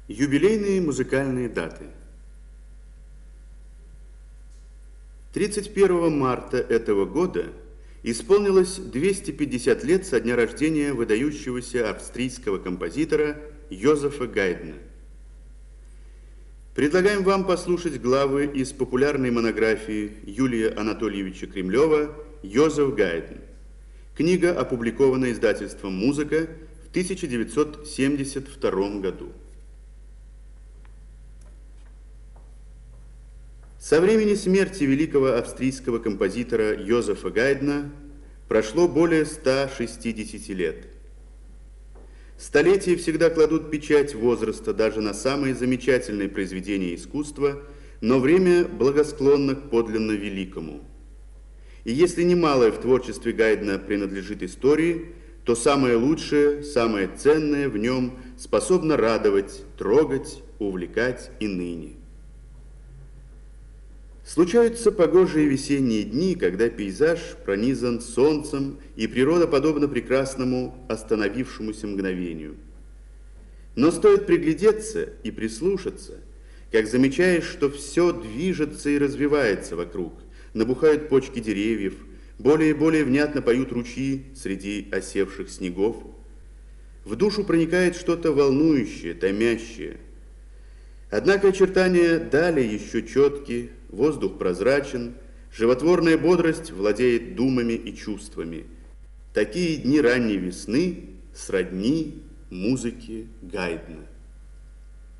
Юбилейные музыкальные даты. 31 марта этого года исполнилось 250 лет со дня рождения выдающегося австрийского композитора Йозефа Гайдна. Предлагаем вам послушать главы из популярной монографии Юлия Анатольевича Кремлева «Йозеф Гайдн». Книга опубликована издательством «Музыка» в 1972 году. Со времени смерти великого австрийского композитора Йозефа Гайдна прошло более 160 лет. Столетия всегда кладут печать возраста даже на самые замечательные произведения искусства, но время благосклонно к подлинно великому. И если немалое в творчестве Гайдна принадлежит истории, то самое лучшее, самое ценное в нем способно радовать, трогать, увлекать и ныне. Случаются погожие весенние дни, когда пейзаж пронизан солнцем, и природа подобна прекрасному остановившемуся мгновению. Но стоит приглядеться и прислушаться, как замечаешь, что все движется и развивается вокруг, набухают почки деревьев, более и более внятно поют ручьи среди осевших снегов. В душу проникает что-то волнующее, томящее. Однако очертания далее еще четки, воздух прозрачен, животворная бодрость владеет думами и чувствами. Такие дни ранней весны сродни музыке Гайдна.